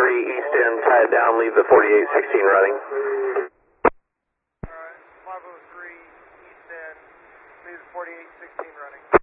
East End, tie it down, leave the 4816 running. Alright, 503 East End, leave the 4816 running.